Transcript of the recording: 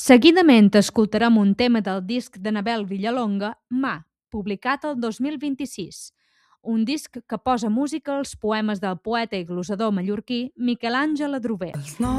Seguidament escoltarem un tema del disc d'Anabel Villalonga, Mà, publicat el 2026, un disc que posa música als poemes del poeta i glosador mallorquí Miquel Àngel Adrover.